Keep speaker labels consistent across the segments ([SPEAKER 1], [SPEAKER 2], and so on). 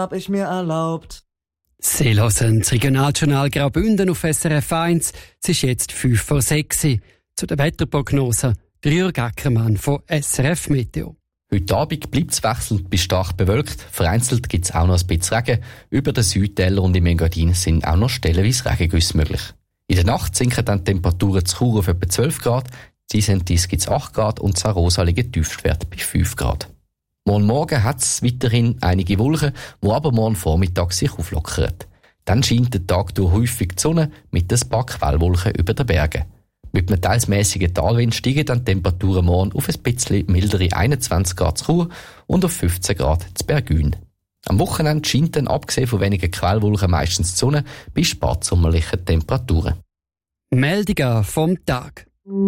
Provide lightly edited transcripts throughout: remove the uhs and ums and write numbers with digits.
[SPEAKER 1] hab ich mir erlaubt.
[SPEAKER 2] Sie hören das Regionaljournal Graubünden auf SRF 1. Es ist jetzt 5:06 Uhr. Zu der Wetterprognose der Jürg Ackermann von SRF Meteo.
[SPEAKER 3] Heute Abend bleibt es wechselnd bis stark bewölkt. Vereinzelt gibt es auch noch ein bisschen Regen. Über den Südtälern und im Engadin sind auch noch stellenweise Regengüsse möglich. In der Nacht sinken dann die Temperaturen zu Chur auf etwa 12 Grad. In Isentis gibt es 8 Grad und in Arosa liegen Tiefstwerte bei 5 Grad. Morgen hat es weiterhin einige Wolken, die aber morgen Vormittag sich auflockern. Dann scheint der Tag durch häufig die Sonne mit ein paar Quellwolken über den Bergen. Mit einem teils mäßigen Talwind steigen dann die Temperaturen morgen auf ein bisschen mildere 21 Grad zu Chur und auf 15 Grad zu Bergün. Am Wochenende scheint dann, abgesehen von wenigen Quellwolken, meistens die Sonne bei spätsommerlichen Temperaturen.
[SPEAKER 2] Meldungen vom Tag.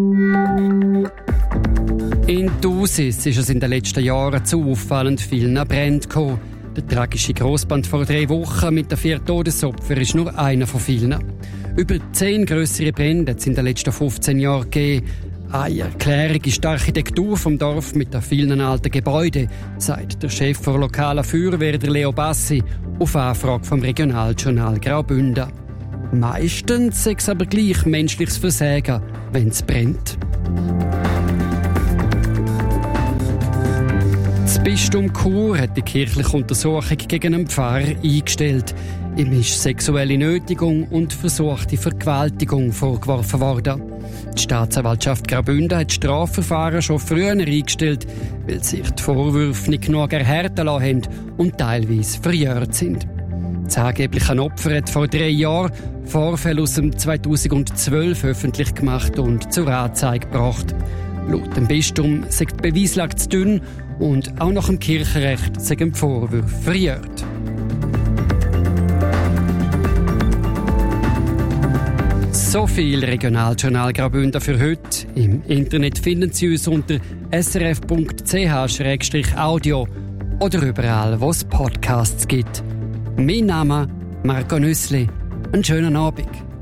[SPEAKER 2] In Thusis ist es in den letzten Jahren zu auffallend vielen Bränden gekommen. Der tragische Grossbrand vor 3 Wochen mit den 4 Todesopfern ist nur einer von vielen. Über 10 grössere Brände hat es in den letzten 15 Jahren gegeben. Eine Erklärung ist die Architektur vom Dorf mit den vielen alten Gebäuden, sagt der Chef der lokalen Feuerwehr, der Leo Bassi, auf Anfrage vom Regionaljournal Graubünden. Meistens ist es aber gleich menschliches Versagen, wenn es brennt. Das Bistum Chur hat die kirchliche Untersuchung gegen einen Pfarrer eingestellt. Ihm ist sexuelle Nötigung und versuchte Vergewaltigung vorgeworfen worden. Die Staatsanwaltschaft Graubünden hat Strafverfahren schon früher eingestellt, weil sich die Vorwürfe nicht genug erhärten lassen haben und teilweise verjährt sind. Das angebliche Opfer hat vor 3 Jahren Vorfälle aus dem 2012 öffentlich gemacht und zur Anzeige gebracht. Laut dem Bistum sei die Beweislage zu dünn und auch nach dem Kirchenrecht sei die Vorwürfe verjährt. So viel Regionaljournal Graubünden für heute. Im Internet finden Sie uns unter srf.ch/audio oder überall, wo es Podcasts gibt. Mein Name Marco Nüssli. Einen schönen Abend.